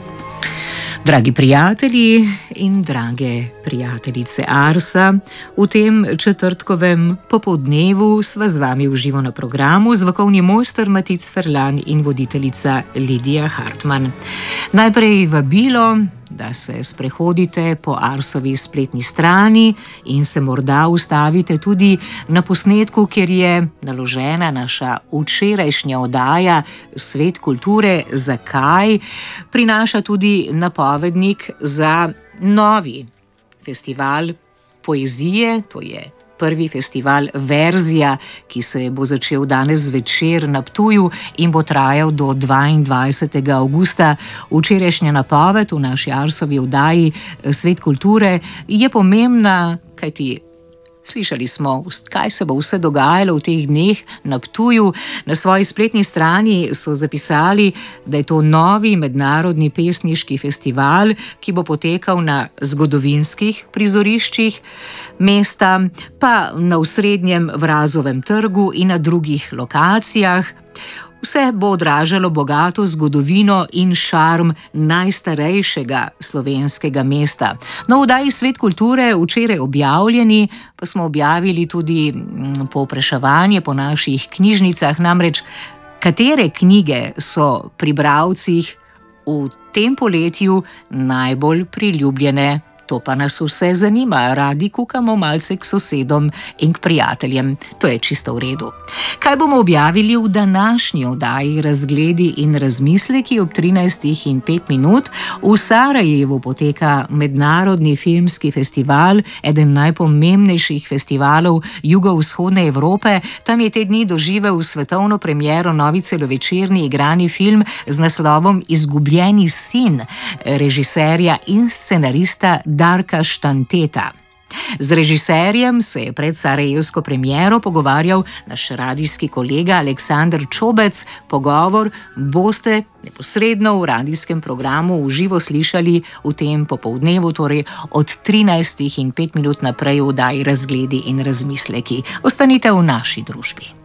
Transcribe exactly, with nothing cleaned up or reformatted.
Dragi prijatelji in drage prijateljice Arsa, v tem četrtkovem popoldnevu sva z vami v živo na programu zvokovni mojster Matic Ferlan in voditeljica Lidija Hartmann. Najprej vabilo, da se sprehodite po Arsovi spletni strani in se morda ustavite tudi na posnetku, kjer je naložena naša včerajšnja oddaja Svet kulture. Zakaj? Prinaša tudi napovednik za novi festival poezije, to je prvi festival Verzija, ki se bo začel danes zvečer na Ptuju in bo trajal do dvaindvajsetega avgusta. Včerajšnja napoved v naši Arsovi oddaji Svet kulture je pomembna, kajti slišali smo, kaj se bo vse dogajalo v teh dneh na Ptuju. Na svoji spletni strani so zapisali, da je to novi mednarodni pesniški festival, ki bo potekal na zgodovinskih prizoriščih mesta, pa na osrednjem Vrazovem trgu in na drugih lokacijah. Vse bo odražalo bogato zgodovino in šarm najstarejšega slovenskega mesta. No, v oddaji Svet kulture včeraj objavljeni, pa smo objavili tudi povpraševanje po naših knjižnicah, namreč katere knjige so pri bralcih v tem poletju najbolj priljubljene. To pa nas vse zanima, radi kukamo malce k sosedom in k prijateljem. To je čisto v redu. Kaj bomo objavili v današnji oddaji Razgledi in razmisleki ob trinajstih in pet minut? V Sarajevu poteka mednarodni filmski festival, eden najpomembnejših festivalov jugovzhodne Evrope. Tam je te dni doživel svetovno premiero novi celovečerni igrani film z naslovom Izgubljeni sin režiserja in scenarista Darka Štanteta. Z režiserjem se je pred sarajevsko premiero pogovarjal naš radijski kolega Aleksandar Čobec. Pogovor boste neposredno v radijskem programu v živo slišali v tem popoldnevu, torej od trinajstih in pet minut naprej v oddaji Razgledi in razmisleki. Ostanite v naši družbi.